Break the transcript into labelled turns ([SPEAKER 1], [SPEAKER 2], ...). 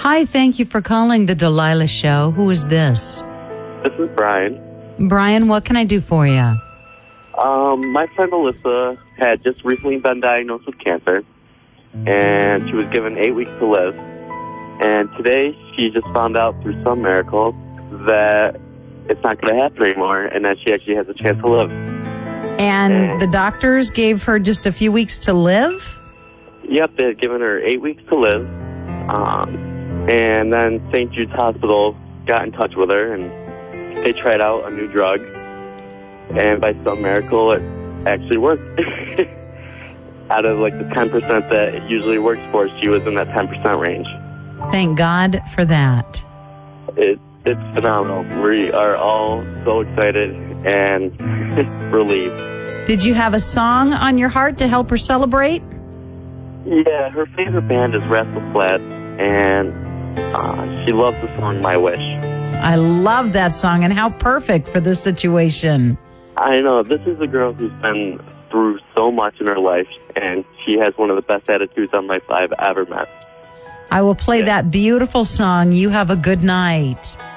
[SPEAKER 1] Hi, thank you for calling the Delilah Show. Who is this?
[SPEAKER 2] This is Brian.
[SPEAKER 1] Brian, what can I do for you?
[SPEAKER 2] My friend Alyssa had just recently been diagnosed with cancer, and she was given 8 weeks to live. And today, she just found out through some miracle that it's not going to happen anymore, and that she actually has a chance to live.
[SPEAKER 1] And the doctors gave her just a few weeks to live?
[SPEAKER 2] Yep, they had given her 8 weeks to live. And then St. Jude's Hospital got in touch with her, and they tried out a new drug. And by some miracle, it actually worked. Out of like the 10% that it usually works for, she was in that 10% range.
[SPEAKER 1] Thank God for that.
[SPEAKER 2] It's phenomenal. We are all so excited and relieved.
[SPEAKER 1] Did you have a song on your heart to help her celebrate?
[SPEAKER 2] Yeah, her favorite band is Rascal Flatts, and she loves the song My Wish.
[SPEAKER 1] I love that song, and how perfect for this situation.
[SPEAKER 2] I know. This is a girl who's been through so much in her life, and she has one of the best attitudes on life I've ever met.
[SPEAKER 1] I will play that beautiful song, You Have a Good Night.